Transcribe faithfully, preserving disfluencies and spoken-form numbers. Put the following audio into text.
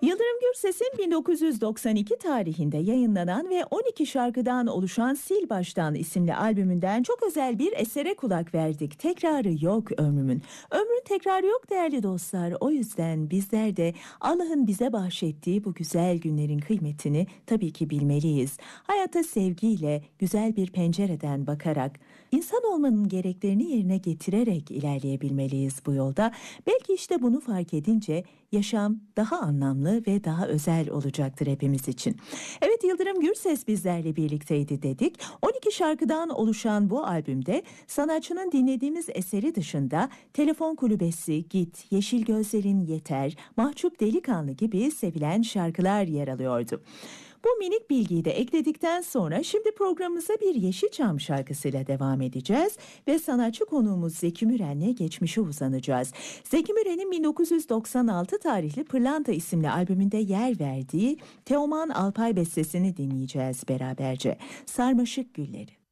Yıldırım Gürses'in bin dokuz yüz doksan iki tarihinde yayınlanan ve on iki şarkıdan oluşan Sil Baştan isimli albümünden çok özel bir esere kulak verdik. Tekrarı yok ömrümün. Ömrün tekrarı yok değerli dostlar. O yüzden bizler de Allah'ın bize bahşettiği bu güzel günlerin kıymetini tabii ki bilmeliyiz. Hayata sevgiyle, güzel bir pencereden bakarak, insan olmanın gereklerini yerine getirerek ilerleyebilmeliyiz bu yolda. Belki işte bunu fark edince yaşam daha anlamlı ve daha özel olacaktır hepimiz için. Evet, Yıldırım Gürses bizlerle birlikteydi dedik. on iki şarkıdan oluşan bu albümde sanatçının dinlediğimiz eseri dışında Telefon Kulübesi, Git, Yeşil Gözlerin Yeter, Mahcup Delikanlı gibi sevilen şarkılar yer alıyordu. Bu minik bilgiyi de ekledikten sonra şimdi programımıza bir Yeşilçam şarkısıyla devam edeceğiz ve sanatçı konuğumuz Zeki Müren'le geçmişe uzanacağız. Zeki Müren'in bin dokuz yüz doksan altı tarihli Pırlanta isimli albümünde yer verdiği Teoman Alpay bestesini dinleyeceğiz beraberce. Sarmaşık Gülleri.